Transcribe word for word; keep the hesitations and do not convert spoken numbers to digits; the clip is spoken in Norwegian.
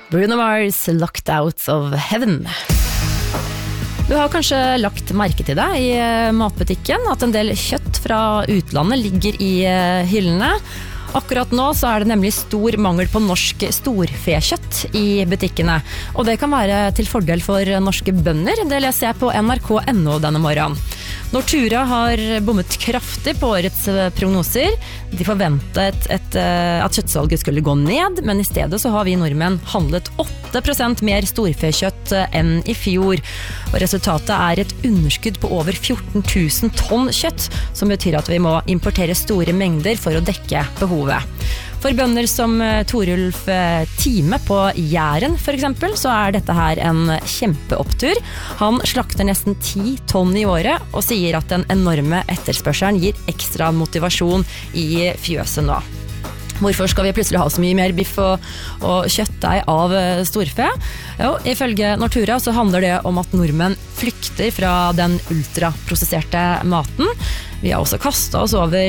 Bruno Mars, Locked Out of Heaven. Du har kanskje lagt merke til det i matbutikken, at en del kjøtt fra utlandet ligger i hyllene. Akkurat nå så er det nemlig stor mangel på norsk storfekjøtt i butikkene, og det kan være til fordel for norske bønder. Det leser jeg på N R K punktum N O denne morgenen. Nortura har bommet kraftig på årets prognoser. De forventet et, at kjøttsalget skulle gå ned, men i stedet så har vi nordmenn handlet åtte prosent mer storfekjøtt enn i fjor. Og resultatet er et underskudd på over fjorten tusen tonn kjøtt, som betyr at vi må importere store mengder for å dekke behovet. For bønder som Torulf Time på Jæren for eksempel, så er dette her en kjempeopptur. Han slakter nesten ti tonn i året, og sier at den enorme etterspørselen gir ekstra motivasjon i fjøset nå. Hvorfor skal vi plutselig ha så mye mer biff og, og kjøttdeig av storfe? Jo, ifølge Nortura så handler det om at nordmenn flykter fra den ultraprosesserte maten. Vi har også kastet oss over